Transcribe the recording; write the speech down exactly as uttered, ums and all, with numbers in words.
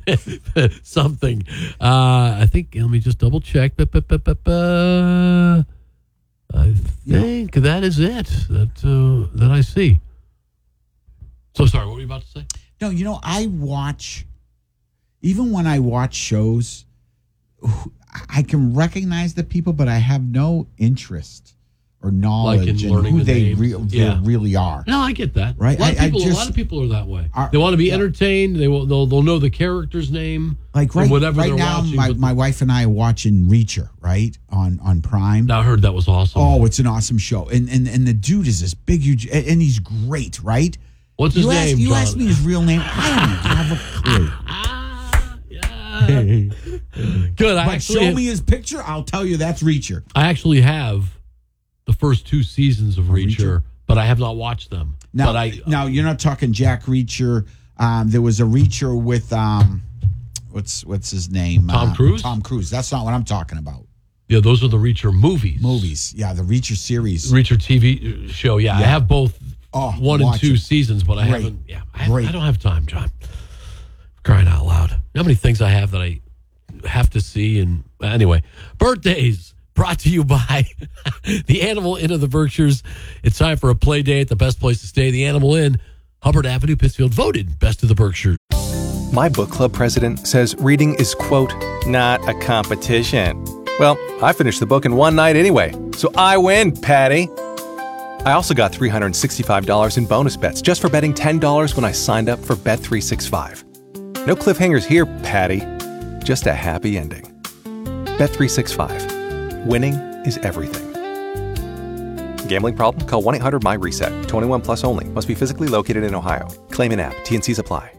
something. Uh, I think, let me just double check. I think yeah. that is it that, uh, that I see. So sorry, what were you about to say? No, you know, I watch, even when I watch shows, I can recognize the people, but I have no interest or knowledge like in, in learning who the they, names. re- yeah. they really are. No, I get that. Right? A lot of I, people, I just, a lot of people are that way. Are, they want to be yeah. entertained. They will. They'll, they'll know the character's name. Like right, whatever right they're now, watching, my, my wife and I are watching Reacher, right, on, on Prime. I heard that was awesome. Oh, it's an awesome show. And and, and the dude is this big, huge, and he's great, right? What's his you name, asked, You John? asked me his real name. I don't have a clue. Ah, yeah. Good. I But actually, show me his picture, I'll tell you that's Reacher. I actually have the first two seasons of Reacher, Reacher? but I have not watched them. Now, but I, now you're not talking Jack Reacher. Um, there was a Reacher with um, what's what's his name? Tom uh, Cruise? Tom Cruise. That's not what I'm talking about. Yeah, those are the Reacher movies. Movies. Yeah, the Reacher series. Reacher T V show. Yeah, Yeah. I have both Oh, one and watch two it. seasons, but I Great. haven't. Yeah, I, Great. I don't have time, John. Crying out loud. You know how many things I have that I have to see? And anyway, birthdays brought to you by the Animal Inn of the Berkshires. It's time for a play day at the best place to stay, the Animal Inn, Hubbard Avenue, Pittsfield, voted best of the Berkshires. My book club president says reading is, quote, not a competition. Well, I finished the book in one night anyway, so I win, Patty. I also got three hundred sixty-five dollars in bonus bets just for betting ten dollars when I signed up for Bet three sixty-five. No cliffhangers here, Patty. Just a happy ending. Bet three sixty-five. Winning is everything. Gambling problem? Call one eight hundred M Y RESET. twenty-one plus only. Must be physically located in Ohio. Claim in app. T and C's apply.